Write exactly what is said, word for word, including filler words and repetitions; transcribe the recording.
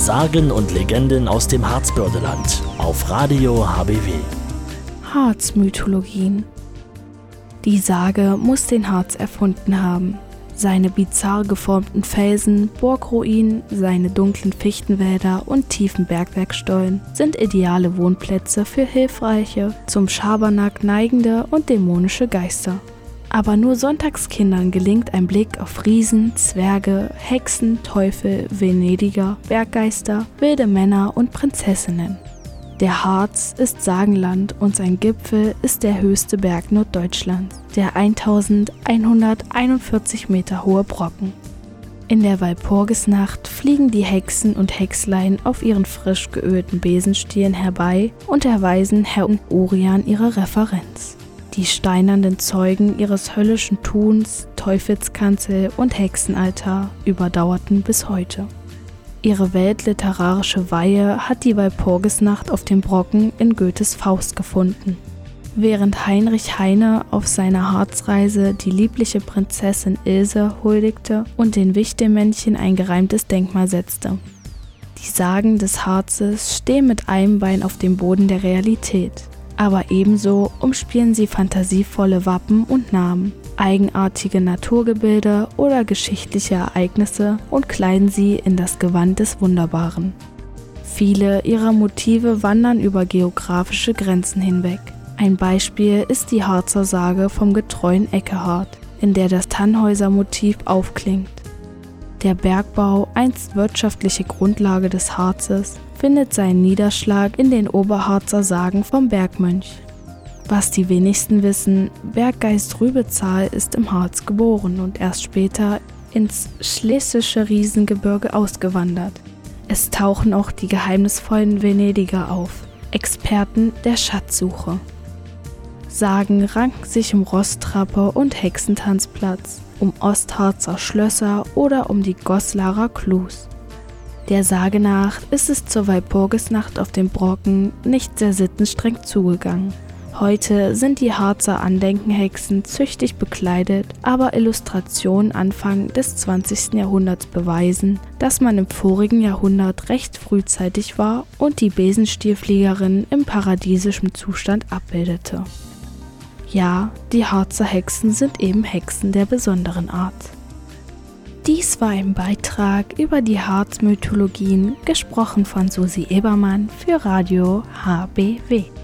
Sagen und Legenden aus dem Harzbördeland auf Radio H B W. Harzmythologien. Die Sage muss den Harz erfunden haben. Seine bizarr geformten Felsen, Burgruinen, seine dunklen Fichtenwälder und tiefen Bergwerkstollen sind ideale Wohnplätze für hilfreiche, zum Schabernack neigende und dämonische Geister. Aber nur Sonntagskindern gelingt ein Blick auf Riesen, Zwerge, Hexen, Teufel, Venediger, Berggeister, wilde Männer und Prinzessinnen. Der Harz ist Sagenland und sein Gipfel ist der höchste Berg Norddeutschlands, der eintausendeinhunderteinundvierzig Meter hohe Brocken. In der Walpurgisnacht fliegen die Hexen und Hexlein auf ihren frisch geölten Besenstielen herbei und erweisen Herrn Urian ihre Referenz. Die steinernen Zeugen ihres höllischen Tuns, Teufelskanzel und Hexenaltar überdauerten bis heute. Ihre weltliterarische Weihe hat die Walpurgisnacht auf dem Brocken in Goethes Faust gefunden. Während Heinrich Heine auf seiner Harzreise die liebliche Prinzessin Ilse huldigte und den Wichtelmännchen ein gereimtes Denkmal setzte. Die Sagen des Harzes stehen mit einem Bein auf dem Boden der Realität, aber ebenso umspielen sie fantasievolle Wappen und Namen, eigenartige Naturgebilde oder geschichtliche Ereignisse und kleiden sie in das Gewand des Wunderbaren. Viele ihrer Motive wandern über geografische Grenzen hinweg. Ein Beispiel ist die Harzer Sage vom getreuen Eckehard, in der das Tannhäuser-Motiv aufklingt. Der Bergbau, einst wirtschaftliche Grundlage des Harzes, findet seinen Niederschlag in den Oberharzer Sagen vom Bergmönch. Was die wenigsten wissen, Berggeist Rübezahl ist im Harz geboren und erst später ins schlesische Riesengebirge ausgewandert. Es tauchen auch die geheimnisvollen Venediger auf, Experten der Schatzsuche. Sagen ranken sich um Rostrappe und Hexentanzplatz, um Ostharzer Schlösser oder um die Goslarer Klus. Der Sage nach ist es zur Walpurgisnacht auf dem Brocken nicht sehr sittenstreng zugegangen. Heute sind die Harzer Andenkenhexen züchtig bekleidet, aber Illustrationen Anfang des zwanzigsten Jahrhunderts beweisen, dass man im vorigen Jahrhundert recht frühzeitig war und die Besenstielfliegerin im paradiesischen Zustand abbildete. Ja, die Harzer Hexen sind eben Hexen der besonderen Art. Dies war ein Beitrag über die Harzmythologien, gesprochen von Susi Ebermann für Radio H B W.